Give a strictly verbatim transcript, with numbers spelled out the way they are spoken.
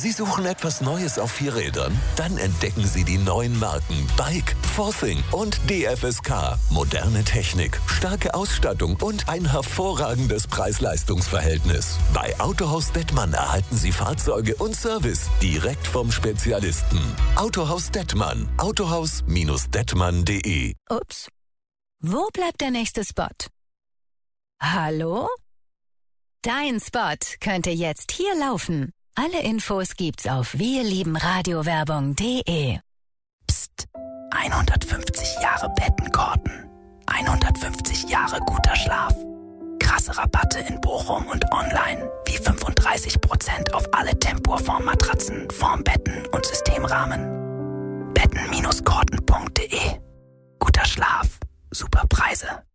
Sie suchen etwas Neues auf Vierrädern? Dann entdecken Sie die neuen Marken Bike, Forthing und D F S K. Moderne Technik, starke Ausstattung und ein hervorragendes Preis-Leistungs-Verhältnis. Bei Autohaus Dettmann erhalten Sie Fahrzeuge und Service direkt vom Spezialisten. Autohaus Dettmann. Autohaus Dettmann punkt de. Ups. Wo bleibt der nächste Spot? Hallo? Dein Spot könnte jetzt hier laufen. Alle Infos gibt's auf wirliebenradiowerbung punkt de. Psst. hundertfünfzig Jahre Bettenkorten. hundertfünfzig Jahre guter Schlaf. Krasse Rabatte in Bochum und online. Wie fünfunddreißig Prozent auf alle Tempur-Formmatratzen, Formbetten und Systemrahmen. Betten Bindestrich korten punkt de. Guter Schlaf. Super Preise.